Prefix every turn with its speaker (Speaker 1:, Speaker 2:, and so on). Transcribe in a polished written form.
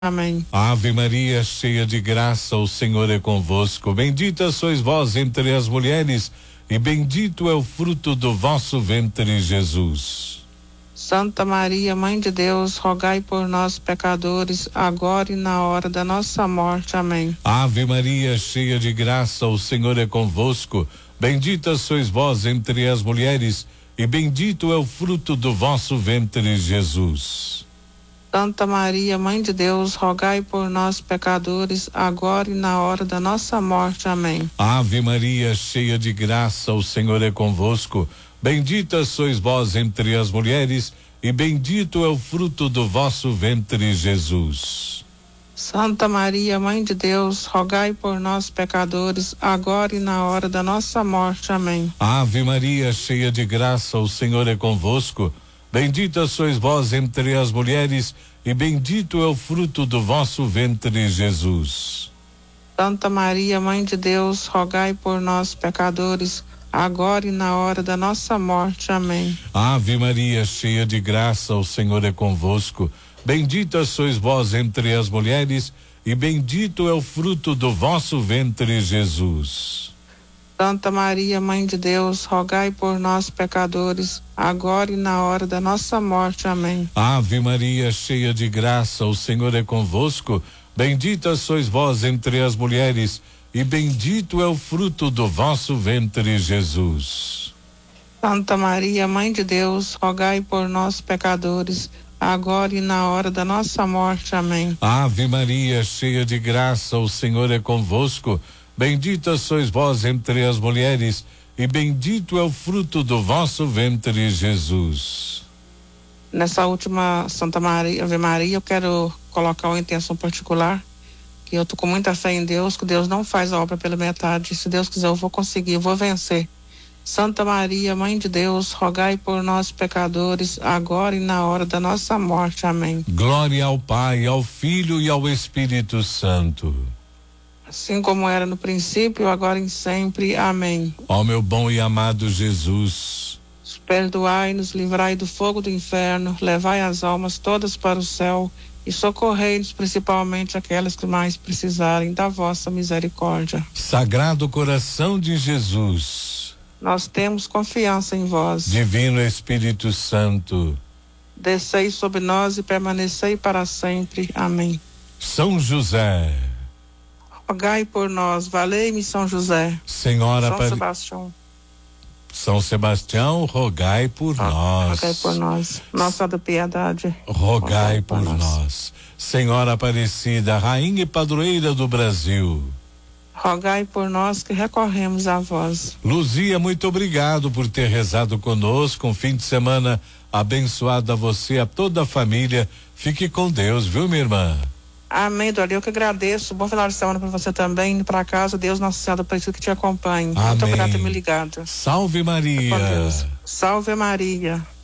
Speaker 1: Amém.
Speaker 2: Ave Maria, cheia de graça, o Senhor é convosco. Bendita sois vós entre as mulheres, e bendito é o fruto do vosso ventre, Jesus.
Speaker 1: Santa Maria, Mãe de Deus, rogai por nós, pecadores, agora e na hora da nossa morte. Amém.
Speaker 2: Ave Maria, cheia de graça, o Senhor é convosco. Bendita sois vós entre as mulheres, e bendito é o fruto do vosso ventre, Jesus.
Speaker 1: Santa Maria, Mãe de Deus, rogai por nós, pecadores, agora e na hora da nossa morte. Amém.
Speaker 2: Ave Maria, cheia de graça, o Senhor é convosco. Bendita sois vós entre as mulheres, e bendito é o fruto do vosso ventre, Jesus.
Speaker 1: Santa Maria, Mãe de Deus, rogai por nós, pecadores, agora e na hora da nossa morte. Amém.
Speaker 2: Ave Maria, cheia de graça, o Senhor é convosco. Bendita sois vós entre as mulheres, e bendito é o fruto do vosso ventre, Jesus.
Speaker 1: Santa Maria, Mãe de Deus, rogai por nós, pecadores, agora e na hora da nossa morte. Amém.
Speaker 2: Ave Maria, cheia de graça, o Senhor é convosco. Bendita sois vós entre as mulheres, e bendito é o fruto do vosso ventre, Jesus.
Speaker 1: Santa Maria, Mãe de Deus, rogai por nós, pecadores, agora e na hora da nossa morte. Amém.
Speaker 2: Ave Maria, cheia de graça, o Senhor é convosco. Bendita sois vós entre as mulheres, e bendito é o fruto do vosso ventre, Jesus.
Speaker 1: Santa Maria, Mãe de Deus, rogai por nós, pecadores, agora e na hora da nossa morte. Amém.
Speaker 2: Ave Maria, cheia de graça, o Senhor é convosco. Bendita sois vós entre as mulheres, e bendito é o fruto do vosso ventre, Jesus.
Speaker 1: Nessa última Santa Maria, Ave Maria, eu quero colocar uma intenção particular, que eu tô com muita fé em Deus, que Deus não faz a obra pela metade. Se Deus quiser, eu vou conseguir, eu vou vencer. Santa Maria, Mãe de Deus, rogai por nós, pecadores, agora e na hora da nossa morte. Amém.
Speaker 2: Glória ao Pai, ao Filho e ao Espírito Santo.
Speaker 1: Assim como era no princípio, agora e sempre. Amém.
Speaker 2: Ó meu bom e amado Jesus,
Speaker 1: perdoai-nos, livrai do fogo do inferno, levai as almas todas para o céu e socorrei-nos, principalmente aquelas que mais precisarem da vossa misericórdia.
Speaker 2: Sagrado coração de Jesus,
Speaker 1: nós temos confiança em vós.
Speaker 2: Divino Espírito Santo,
Speaker 1: descei sobre nós e permanecei para sempre. Amém.
Speaker 2: São José,
Speaker 1: rogai por nós. Valei-me São José.
Speaker 2: Senhora
Speaker 1: São Sebastião.
Speaker 2: São Sebastião, rogai por nós.
Speaker 1: Rogai por nós. Nossa Senhora da Piedade,
Speaker 2: rogai por nós. Senhora Aparecida, Rainha e Padroeira do Brasil,
Speaker 1: rogai por nós que recorremos a vós.
Speaker 2: Luzia, muito obrigado por ter rezado conosco. Um fim de semana abençoado a você, a toda a família. Fique com Deus, viu, minha irmã?
Speaker 1: Amém, Dori, eu que agradeço. Bom final de semana para você também. Indo para casa, Deus Nossa Senhora Aparecida que te acompanhe.
Speaker 2: Amém.
Speaker 1: Muito obrigada por ter me ligado.
Speaker 2: Salve Maria.
Speaker 1: Salve Maria.